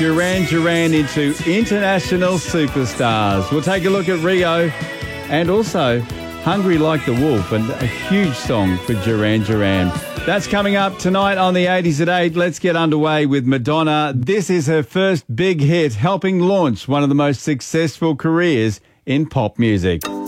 Duran Duran into international superstars. We'll take a look at Rio and also Hungry Like the Wolf, and a huge song for Duran Duran. That's coming up tonight on the 80s at 8. Let's get underway with Madonna. This is her first big hit, helping launch one of the most successful careers in pop music.